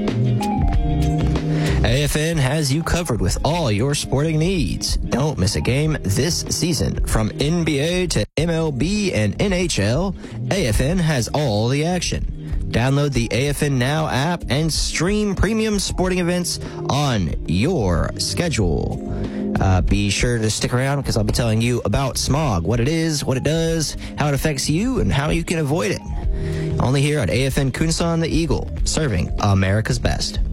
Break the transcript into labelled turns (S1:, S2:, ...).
S1: AFN has you covered with all your sporting needs. Don't miss a game this season. From NBA to MLB and NHL, AFN has all the action. Download the AFN Now app and stream premium sporting events on your schedule. Be sure to stick around because I'll be telling you about smog, what it is, what it does, how it affects you, and how you can avoid it. Only here on AFN Kunsan the Eagle, serving America's best.